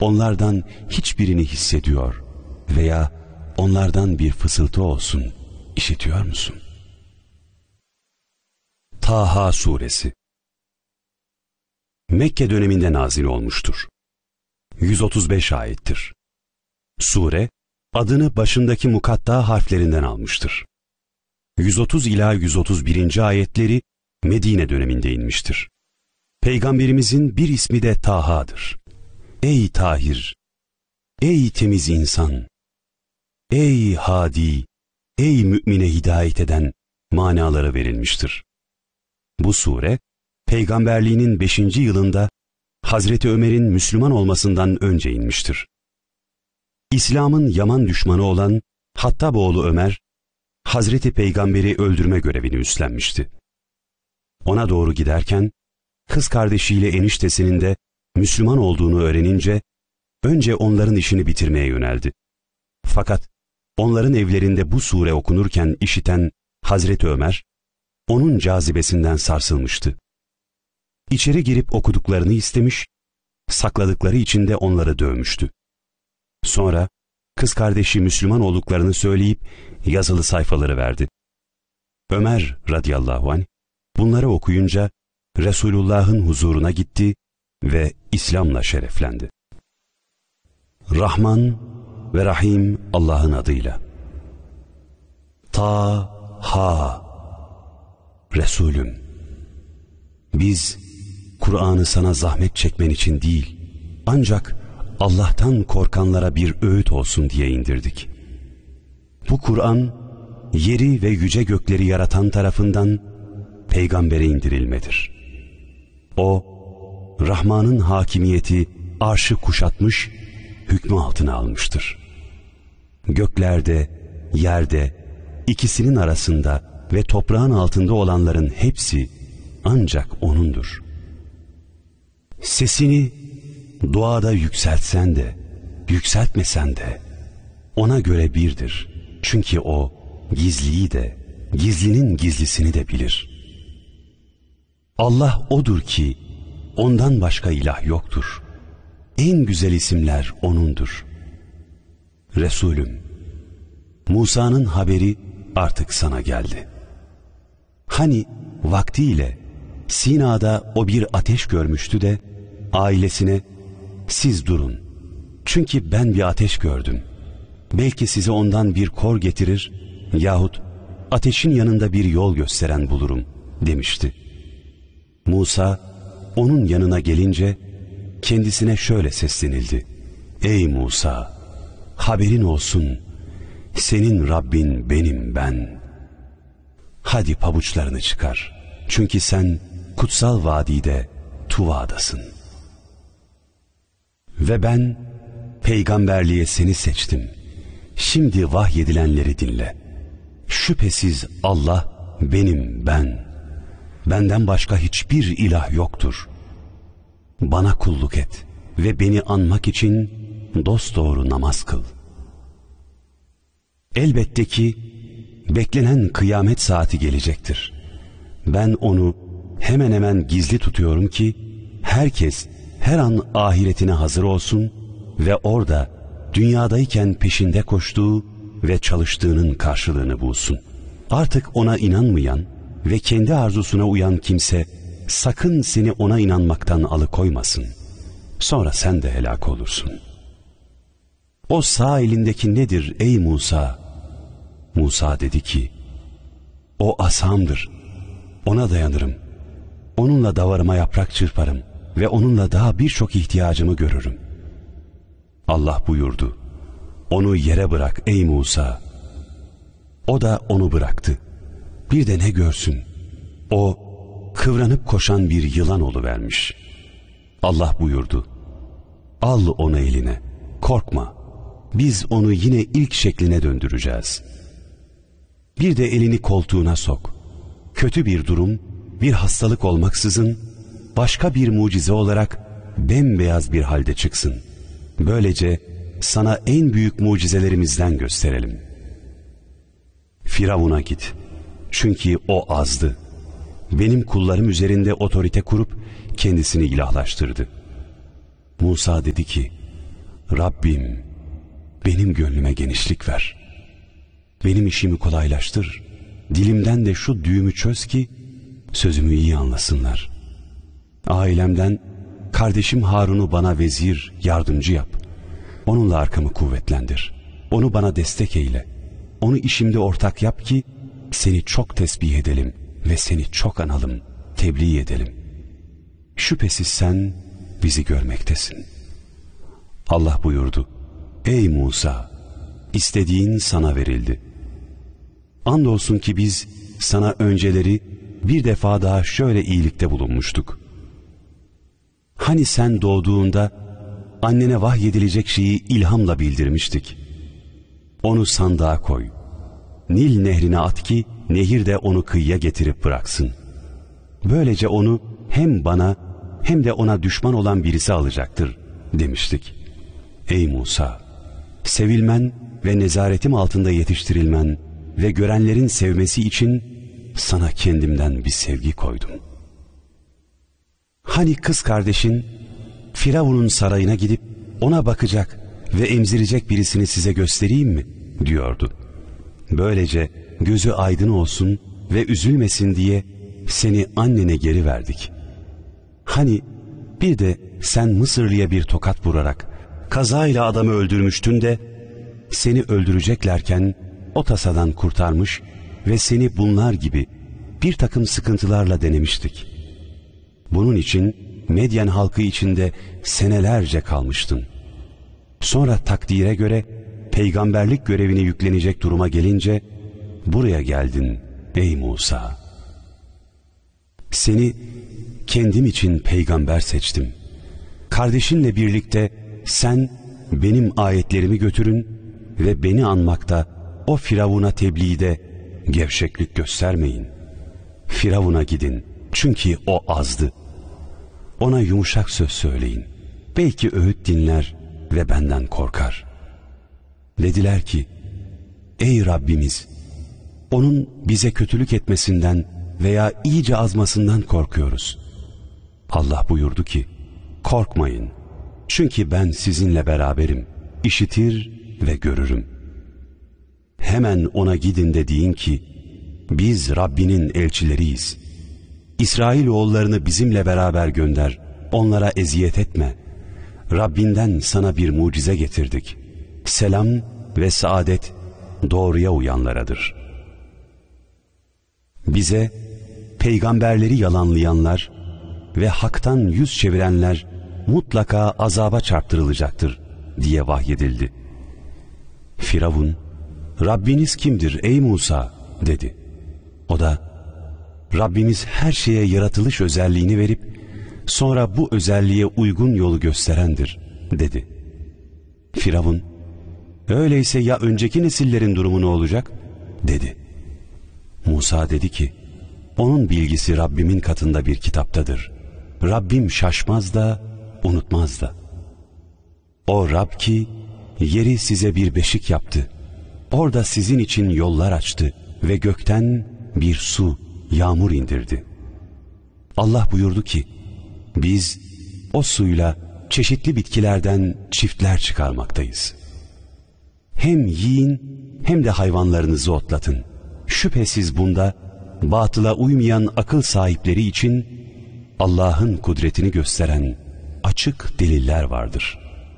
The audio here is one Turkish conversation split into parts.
onlardan hiçbirini hissediyor veya onlardan bir fısıltı olsun işitiyor musun? Taha Suresi Mekke döneminde nazil olmuştur. 135 ayettir. Sure, adını başındaki mukatta harflerinden almıştır. 130 ila 131. ayetleri Medine döneminde inmiştir. Peygamberimizin bir ismi de Taha'dır. Ey Tahir, ey temiz insan, ey hadi, ey mümine hidayet eden manaları verilmiştir. Bu sure, peygamberliğinin 5. yılında Hazreti Ömer'in Müslüman olmasından önce inmiştir. İslam'ın yaman düşmanı olan Hattab oğlu Ömer, Hazreti Peygamber'i öldürme görevini üstlenmişti. Ona doğru giderken, kız kardeşiyle eniştesinin de Müslüman olduğunu öğrenince, önce onların işini bitirmeye yöneldi. Fakat onların evlerinde bu sure okunurken işiten Hazreti Ömer, onun cazibesinden sarsılmıştı. İçeri girip okuduklarını istemiş, sakladıkları için de onları dövmüştü. Sonra kız kardeşi Müslüman olduklarını söyleyip yazılı sayfaları verdi. Ömer radıyallahu anh bunları okuyunca Resulullah'ın huzuruna gitti ve İslam'la şereflendi. Rahman ve Rahim Allah'ın adıyla. Ta-ha Resulüm, biz Kur'an'ı sana zahmet çekmen için değil, ancak Allah'tan korkanlara bir öğüt olsun diye indirdik. Bu Kur'an, yeri ve yüce gökleri yaratan tarafından peygambere indirilmedir. O, Rahman'ın hakimiyeti arşı kuşatmış, hükmü altına almıştır. Göklerde, yerde, ikisinin arasında ve toprağın altında olanların hepsi ancak O'nundur. Sesini duada yükseltsen de, yükseltmesen de O'na göre birdir. Çünkü O gizliyi de, gizlinin gizlisini de bilir. Allah O'dur ki Ondan başka ilah yoktur. En güzel isimler O'nundur. Resulüm, Musa'nın haberi artık sana geldi. Hani vaktiyle Sina'da o bir ateş görmüştü de ailesine siz durun, çünkü ben bir ateş gördüm. Belki size ondan bir kor getirir yahut ateşin yanında bir yol gösteren bulurum demişti. Musa onun yanına gelince kendisine şöyle seslenildi. Ey Musa, haberin olsun, senin Rabbin benim ben. Hadi pabuçlarını çıkar, çünkü sen kutsal vadide Tuva'dasın. Ve ben peygamberliğe seni seçtim. Şimdi vahyedilenleri dinle. Şüphesiz Allah benim ben. Benden başka hiçbir ilah yoktur. Bana kulluk et ve beni anmak için dosdoğru namaz kıl. Elbette ki beklenen kıyamet saati gelecektir. Ben onu hemen hemen gizli tutuyorum ki herkes her an ahiretine hazır olsun ve orada dünyadayken peşinde koştuğu ve çalıştığının karşılığını bulsun. Artık ona inanmayan ve kendi arzusuna uyan kimse sakın seni ona inanmaktan alıkoymasın. Sonra sen de helak olursun. O sağ elindeki nedir ey Musa? Musa dedi ki, o asamdır. Ona dayanırım. Onunla davarıma yaprak çırparım ve onunla daha birçok ihtiyacımı görürüm. Allah buyurdu, onu yere bırak ey Musa. O da onu bıraktı. Bir de ne görsün? O kıvranıp koşan bir yılan oluvermiş. Allah buyurdu, al onu eline, korkma. Biz onu yine ilk şekline döndüreceğiz. Bir de elini koltuğuna sok. Kötü bir durum, bir hastalık olmaksızın başka bir mucize olarak bembeyaz bir halde çıksın. Böylece sana en büyük mucizelerimizden gösterelim. Firavun'a git. Çünkü o azdı. Benim kullarım üzerinde otorite kurup kendisini ilahlaştırdı. Musa dedi ki, Rabbim, benim gönlüme genişlik ver. Benim işimi kolaylaştır. Dilimden de şu düğümü çöz ki sözümü iyi anlasınlar. Ailemden kardeşim Harun'u bana vezir, yardımcı yap. Onunla arkamı kuvvetlendir. Onu bana destek eyle. Onu işimde ortak yap ki seni çok tesbih edelim ve seni çok analım, tebliğ edelim. Şüphesiz sen bizi görmektesin. Allah buyurdu: Ey Musa, istediğin sana verildi. Andolsun ki biz sana önceleri bir defa daha şöyle iyilikte bulunmuştuk. Hani sen doğduğunda annene vahyedilecek şeyi ilhamla bildirmiştik. Onu sandığa koy. Nil nehrine at ki nehir de onu kıyıya getirip bıraksın. Böylece onu hem bana hem de ona düşman olan birisi alacaktır demiştik. Ey Musa, sevilmen ve nezaretim altında yetiştirilmen ve görenlerin sevmesi için sana kendimden bir sevgi koydum. Hani kız kardeşin Firavun'un sarayına gidip ona bakacak ve emzirecek birisini size göstereyim mi diyordu. Böylece gözü aydın olsun ve üzülmesin diye seni annene geri verdik. Hani bir de sen Mısırlı'ya bir tokat vurarak kazayla adamı öldürmüştün de seni öldüreceklerken o tasadan kurtarmış ve seni bunlar gibi bir takım sıkıntılarla denemiştik. Bunun için Medyen halkı içinde senelerce kalmıştın. Sonra takdire göre peygamberlik görevini yüklenecek duruma gelince buraya geldin ey Musa. Seni kendim için peygamber seçtim. Kardeşinle birlikte sen benim ayetlerimi götürün ve beni anmakta o Firavun'a tebliğde gevşeklik göstermeyin. Firavun'a gidin çünkü o azdı. Ona yumuşak söz söyleyin. Belki öğüt dinler ve benden korkar. Dediler ki, ey Rabbimiz, onun bize kötülük etmesinden veya iyice azmasından korkuyoruz. Allah buyurdu ki, korkmayın. Çünkü ben sizinle beraberim. İşitir ve görürüm. Hemen ona gidin de deyin ki, biz Rabbinin elçileriyiz. İsrailoğullarını bizimle beraber gönder. Onlara eziyet etme. Rabbinden sana bir mucize getirdik. Selam ve saadet doğruya uyanlaradır. Bize peygamberleri yalanlayanlar ve haktan yüz çevirenler mutlaka azaba çarptırılacaktır diye vahyedildi. Firavun, Rabbiniz kimdir ey Musa dedi. O da, Rabbimiz her şeye yaratılış özelliğini verip sonra bu özelliğe uygun yolu gösterendir dedi. Firavun, öyleyse ya önceki nesillerin durumu ne olacak dedi. Musa dedi ki, onun bilgisi Rabbimin katında bir kitaptadır. Rabbim şaşmaz da unutmaz da. O Rab ki yeri size bir beşik yaptı. Orada sizin için yollar açtı ve gökten bir su, yağmur indirdi. Allah buyurdu ki, biz o suyla çeşitli bitkilerden çiftler çıkarmaktayız. Hem yiyin hem de hayvanlarınızı otlatın. Şüphesiz bunda batıla uymayan akıl sahipleri için Allah'ın kudretini gösteren açık deliller vardır.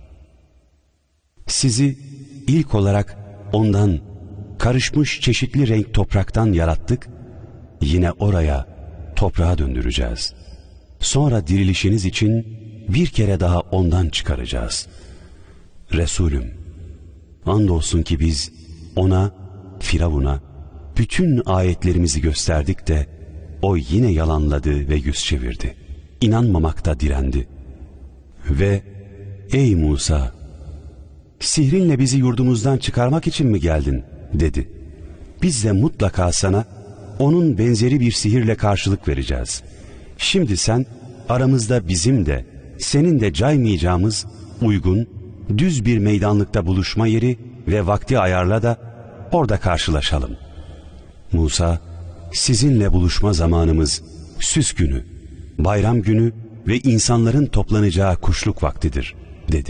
Sizi ilk olarak ondan karışmış çeşitli renk topraktan yarattık, yine oraya toprağa döndüreceğiz. Sonra dirilişiniz için bir kere daha ondan çıkaracağız. Resulüm, andolsun ki biz ona, Firavun'a bütün ayetlerimizi gösterdik de o yine yalanladı ve yüz çevirdi. İnanmamakta direndi. Ve ey Musa, sihrinle bizi yurdumuzdan çıkarmak için mi geldin dedi. Biz de mutlaka sana onun benzeri bir sihirle karşılık vereceğiz. Şimdi sen aramızda bizim de senin de caymayacağımız uygun, düz bir meydanlıkta buluşma yeri ve vakti ayarla da orada karşılaşalım. Musa, sizinle buluşma zamanımız süs günü, bayram günü ve insanların toplanacağı kuşluk vaktidir.